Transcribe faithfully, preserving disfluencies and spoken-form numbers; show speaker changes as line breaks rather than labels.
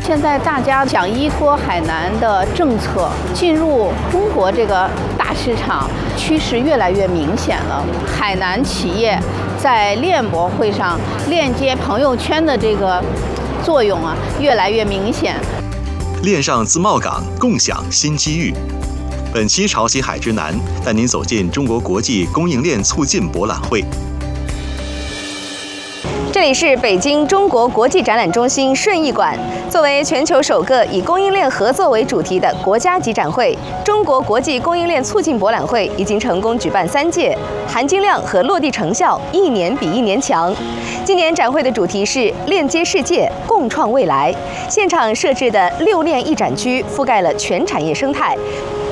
现在大家想依托海南的政策进入中国这个大市场，趋势越来越明显了。海南企业在链博会上链接朋友圈的这个作用啊，越来越明显。
链上自贸港，共享新机遇。本期潮汐海之南带您走进中国国际供应链促进博览会。
这里是北京中国国际展览中心顺义馆，作为全球首个以供应链合作为主题的国家级展会，中国国际供应链促进博览会已经成功举办三届，含金量和落地成效一年比一年强。今年展会的主题是链接世界，共创未来。现场设置的六链一展区覆盖了全产业生态，